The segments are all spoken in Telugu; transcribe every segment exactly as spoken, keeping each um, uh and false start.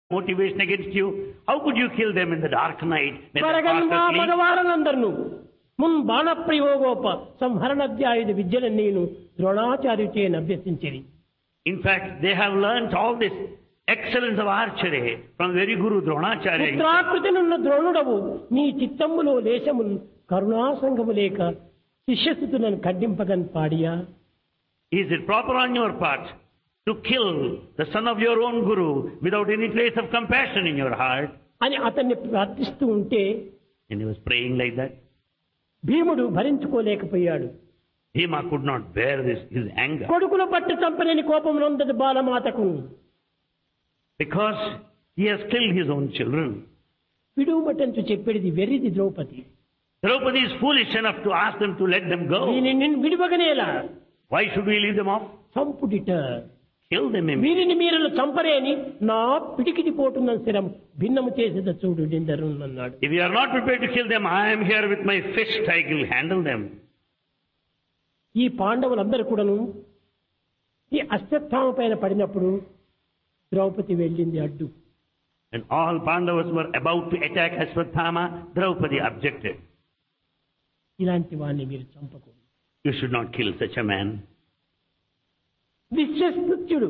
motivation against you. How could you kill them in the dark night when they are fast asleep? భగవానందర్ను మున్ బాణ ప్రయోగోప సంహరణాధ్యాయుధ విద్యలను నేను ద్రోణాచార్యుచే అభ్యసించిరి. In fact, they have learnt all this excellence of archery from very Guru Dronacharya. పుత్రాకృతినున్న ద్రోణుడవు నీ చిత్తములో లేశము కరుణాసంగము లేక శిష్యసుతులను ఖండింపగన్ పాడియా. Is it proper on your part to kill the son of your own Guru without any trace of compassion in your heart? అని అతన్ని ప్రార్థిస్తూ ఉంటే, and he was praying like that, భీముడు భరించుకోలేకపోయాడు. Bhima could not bear this, his anger. కొడుకుల పట్టు చంపలేని కోపం నొందది బాలమాతకు. Because he has killed his own children. విడుమటంచు చెప్పేది వెర్రిది Draupadi. Draupadi is foolish enough to ask them to let them go. నిన్ను విడివగనేలా. Why should we leave them off? చంపుడిట. Kill them immediately. వీరిని మీరలు చంపరేని నా పిడికిడి పోటున్న శిరం భిన్నము చేసేద చూడు అన్నాడు. If you are not prepared to kill them, I am here with my fist, I will handle them. ఈ పాండవులందరూ కూడాను ఈ అశ్వత్థామ పైన పడినప్పుడు ద్రౌపది వెళ్ళింది అడ్డు. And all Pandavas were about to attack Ashwatthama, Draupadi objected. ఇలాంటి వాణ్ణి మీరు చంపకూడదు. You should not kill such a man. విశ్వస్తుత్యుడు,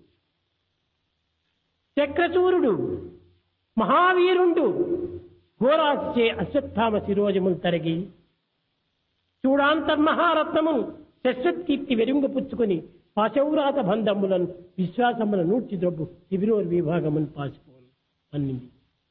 చక్రచూరుడు, మహావీరుండు ఘోరాచే Ashwatthama శిరోజములు తరిగి చూడాంతర్మహారత్నము శశ్వత్కీర్తి వెరింగపుచ్చుకొని పాశౌరాత బంధములను విశ్వాసములను నూర్చి ద్రొబ్బు శిబిరోర్ విభాగమును పాసిపోను అన్నింది.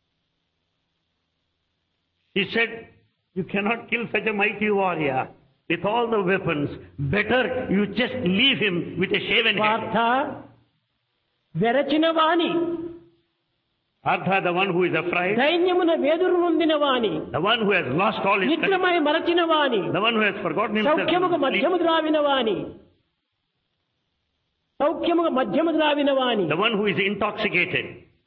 He said, you cannot kill such a mighty warrior with all the weapons. Better you just leave him with a shaven head. Partha వెరచిన Vani, Partha, the one who is afraid, దైన్యమున వేదురు నొందిన వాణి, the one who has lost all his నిద్రమై మరచిన వాణి, the one who has forgotten himself, సౌఖ్యముగా మధ్యము ద్రావిన Vani, సౌఖ్యముగా మధ్యము ద్రావిన Vani, the one who is intoxicated,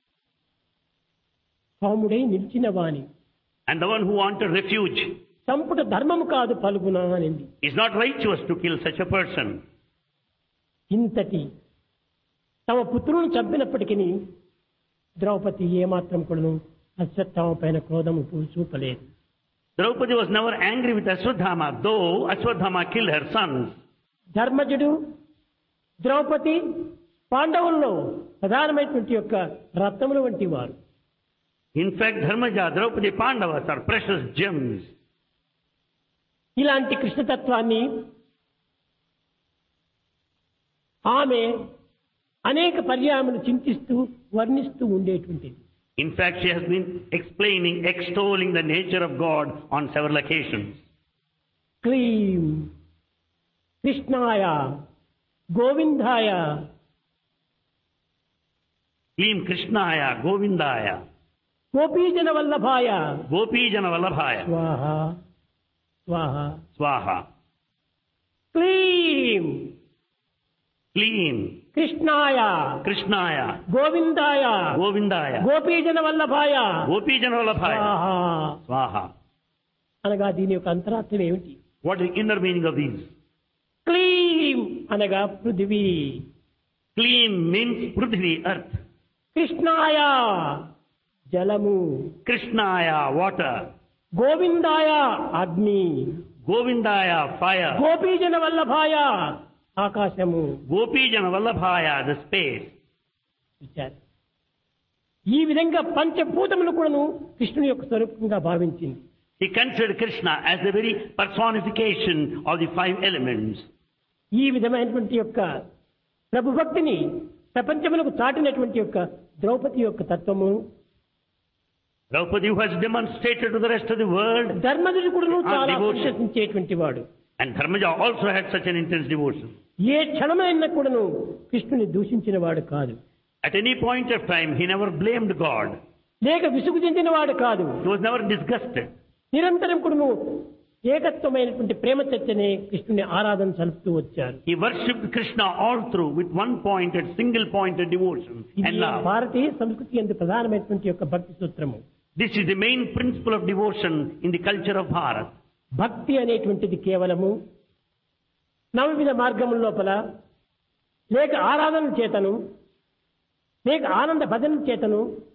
పాముడై నిలిచిన వాణి, and the one who wanted refuge. చంపుట ధర్మము కాదు పలుగునా అనింది. It's not righteous to kill such a person. ఇంతటి తమ పుత్రులను చంపినప్పటికీ ద్రౌపది ఏమాత్రం కూడాను అశ్వత్థామ పైన క్రోధము చూపలేదు. Draupadi was never angry with Ashwatthama, though Ashwatthama killed her sons. ధర్మజుడు, Draupadi పాండవుల్లో ప్రధానమైనటువంటి యొక్క రత్నముల వంటి వారు. In fact, Dharmaja, Draupadi, Pandavas are precious gems. ఇలాంటి కృష్ణతత్వాన్ని ఆమె అనేక పర్యాయములు చింతిస్తూ వర్ణిస్తూ ఉండేటువంటిది. In fact, she has been explaining, extolling the nature of God on several occasions. క్లీం కృష్ణాయ గోవిందాయ, Klim Krishnaya, Govindaya, గోపీజన వల్లభాయ, Gopijana Vallabhaya, స్వాహ స్వాహ, Swaha. క్లీం Klim కృష్ణాయ Krishnaya, గోవిందాయ, Govindaya, గోపీజన వల్లభాయ, Gopijana Vallabhaya, స్వాహ Swaha. అనగా దీని యొక్క అంతరార్థం ఏమిటి? What is the inner meaning of these? క్లీం అనగా పృథివీ, Klim means Prithvi, earth. కృష్ణాయ జలము, Krishnaya, water. గోవిందాయ అగ్ని, Govindaya, fire. గోపీజన వల్లభాయ ఆకాశము. Gopijana Vallabhaya, the space. విచారం. ఈ విధంగా పంచభూతములు కూడాను కృష్ణుని యొక్క స్వరూపంగా భావించింది. He considered Krishna as the very personification of the five elements. ఈ విధమైనటువంటి యొక్క ప్రభుభక్తిని ప్రపంచములకు చాటినటువంటి యొక్క ద్రౌపది యొక్క తత్వము, Draupadi, who has demonstrated to the rest of the world, ధర్మజుడు కూడాను Ah, చాలా devotion. ప్రశంసించేటువంటి వాడు. and Dharmaja also had such an intense devotion. ఏ క్షణమైనా కూడాను కృష్ణుని దూషించిన వాడు కాదు, At any point of time, he never blamed God. లేక విసుగు చెందిన వాడు కాదు. He was never disgusted. నిరంతరం కూడాను ఏకత్వమైనటువంటి ప్రేమ చర్చనే కృష్ణుని ఆరాధన సలుపుతూ వచ్చారు. He worshipped Krishna all through with one pointed, single pointed devotion ఇది and love. భారతీయ సంస్కృతి యందు ప్రధానమైనటువంటి యొక్క భక్తి సూత్రము. This is the main principle of devotion in the culture of Bharat. భక్తి అనేటువంటిది కేవలము నవవిధ మార్గముల లోపల లేక ఆరాధన చేతను లేక ఆనంద భజన చేతను